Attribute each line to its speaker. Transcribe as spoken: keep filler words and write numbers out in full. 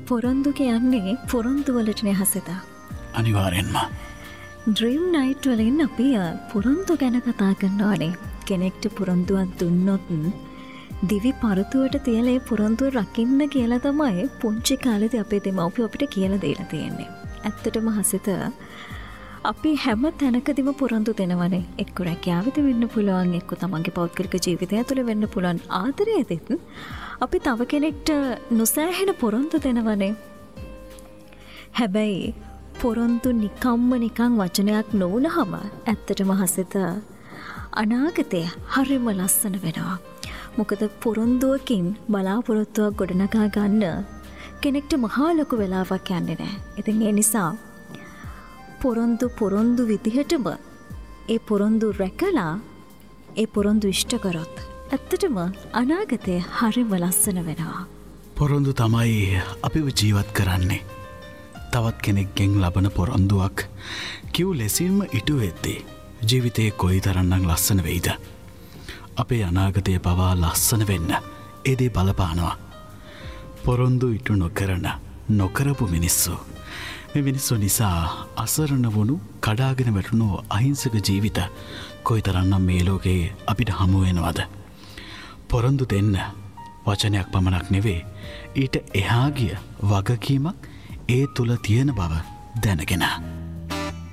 Speaker 1: පොරොන්දු කියන්නේ පොරොන්දු වලටනේ හසිතා.
Speaker 2: අනිවාර්යෙන්ම.
Speaker 1: ඩ්‍රීම් නයිට් වලින් අපි පොරොන්දු ගැන කතා කරනවානේ. කෙනෙක්ට පොරොන්දුවක් දුන්නොත් දිවි පරතුවට තියලා ඒ පොරොන්දුව රකින්න කියලා තමයි පුංචි කාලේදී අපේ දෙමව්පියෝ අපිට කියලා දීලා තියෙන්නේ. ඇත්තටම හසිත අපි හැම තැනකදීම පොරොන්දු දෙනවනේ. එක්ක රැකියාවෙද වෙන්න පුළුවන්, එක්ක තමන්ගේ පෞද්ගලික ජීවිතය තුළ වෙන්න පුළුවන්. ආදරයේදීත් අපි තව කෙනෙක්ට නොසෑහෙන පොරොන්දු දෙනවනේ. හැබැයි පොරොන්දු නිකම්ම නිකං වචනයක් නොවුනහම ඇත්තටම හසිත අනාගතය හරිම ලස්සන වෙනවා. මොකද පොරොන්දුවකින් බලාපොරොත්තුවක් ගොඩනගා ගන්න කෙනෙක්ට මහා ලොකු වෙලාවක් යන්නේ නැහැ. ඉතින් ඒ නිසා පොරොන්දු පොරොන්දු විදිහටම ඒ පොරොන්දු රැකලා ඒ පොරොන්දු ඉෂ්ට කරොත් ඇත්තටම අනාගතය හරිම ලස්සන වෙනවා.
Speaker 2: පොරොන්දු තමයි අපිව ජීවත් කරන්නේ. තවත් කෙනෙක්ගෙන් ලබන පොරොන්දුවක් කිව් ලෙසින්ම ඉටු වෙද්දී ජීවිතයේ කොයි තරම්නම් ලස්සන වෙයිද? අපේ අනාගතය පවා ලස්සන වෙන්න ඒ දේ බලපානවා. පොරොන්දු ඉටු නොකරන නොකරපු මිනිස්සු මේ මිනිස්සු නිසා අසරණ වුණු කඩාගෙන වැටුණු අහිංසක ජීවිත කොයි තරම්නම් මේ ලෝකේ අපිට හමු වෙනවද? පොරොන්දු දෙන්න වචනයක් පමණක් නෙවෙයි, ඊට එහා ගිය වගකීමක් ඒ තුල තියෙන බව දැනගෙන